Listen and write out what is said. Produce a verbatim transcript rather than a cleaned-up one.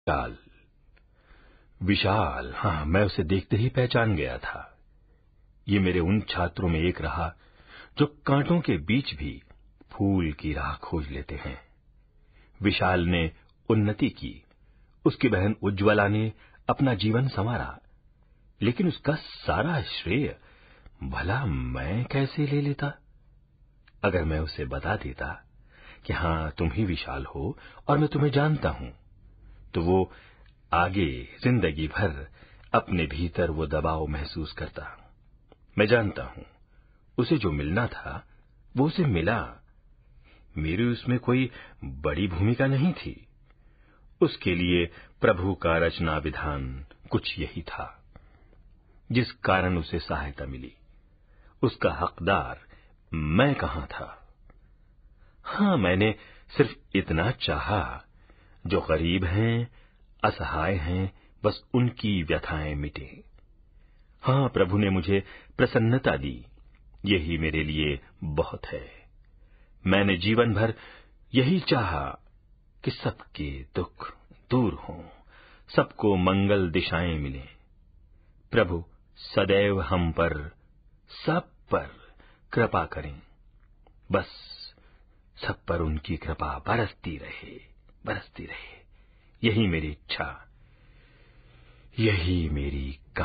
विशाल विशाल हाँ, मैं उसे देखते ही पहचान गया था। ये मेरे उन छात्रों में एक रहा जो कांटों के बीच भी फूल की राह खोज लेते हैं। विशाल ने उन्नति की, उसकी बहन उज्ज्वला ने अपना जीवन संवारा, लेकिन उसका सारा श्रेय भला मैं कैसे ले लेता? अगर मैं उसे बता देता कि हां तुम ही विशाल हो और मैं तुम्हें जानता हूं, तो वो आगे जिंदगी भर अपने भीतर वो दबाव महसूस करता। मैं जानता हूं उसे जो मिलना था वो उसे मिला। मेरी उसमें कोई बड़ी भूमिका नहीं थी। उसके लिए प्रभु का रचना विधान कुछ यही था, जिस कारण उसे सहायता मिली। उसका हकदार मैं कहां था? हां, मैंने सिर्फ इतना चाहा, जो गरीब हैं, असहाय हैं, बस उनकी व्यथाएं मिटे। हां, प्रभु ने मुझे प्रसन्नता दी, यही मेरे लिए बहुत है। मैंने जीवन भर यही चाहा कि सबके दुख दूर हों, सबको मंगल दिशाएं मिलें। प्रभु सदैव हम पर, सब पर कृपा करें। बस सब पर उनकी कृपा बरसती रहे, बरसती रहे। यही मेरी इच्छा, यही मेरी